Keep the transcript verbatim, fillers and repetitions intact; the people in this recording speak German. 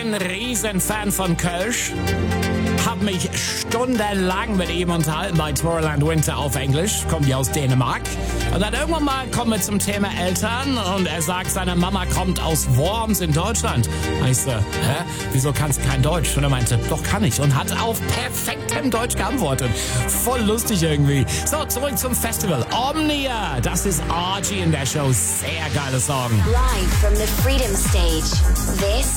ein Riesenfan von Kölsch. Hab mich stundenlang mit ihm unterhalten bei Tomorrowland Winter auf Englisch. Kommt ja aus Dänemark. Und dann irgendwann mal kommen wir zum Thema Eltern und er sagt, seine Mama kommt aus Worms in Deutschland. Ich so, hä? Wieso kannst du kein Deutsch? Und er meinte, doch kann ich. Und hat auf perfektem Deutsch geantwortet. Voll lustig irgendwie. So, zurück zum Festival. Omnia, das ist Archie in der Show. Sehr geiler Song. Live from the Freedom Stage. This